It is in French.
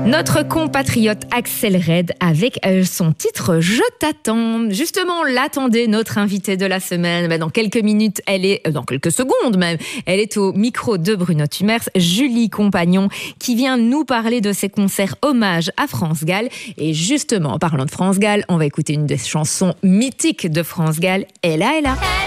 Notre compatriote Axel Red avec son titre « Je t'attends ». Justement, l'attendez, notre invitée de la semaine. Dans quelques minutes, dans quelques secondes même, elle est au micro de Bruno Thumers, Julie Compagnon, qui vient nous parler de ses concerts hommage à France Gall. Et justement, en parlant de France Gall, on va écouter une des chansons mythiques de France Gall, Ella Ella.